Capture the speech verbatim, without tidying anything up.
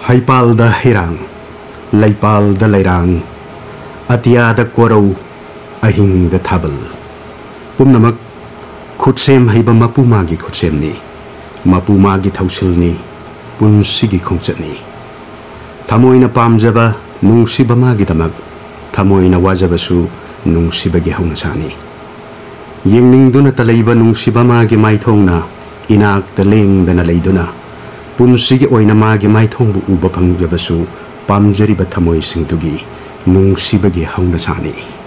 Haipalda hirang, laipalda lairang, atiyada korau, ahingda thabal. Pumnamak khutsem haiba mapu magi khutsemni, mapu magi thausilni, punsigi khongchatni. Thamoina pamjaba nungsiba magi damak, thamoina wajabasu nungsibagi haunasani. Yengningduna taleiba nungsiba magi maithongna, inak talengdana leiduna, punsigi oina magi maithongbu uba phangjabasu pamjariba thamoi singdugi nungsibagi haunasani.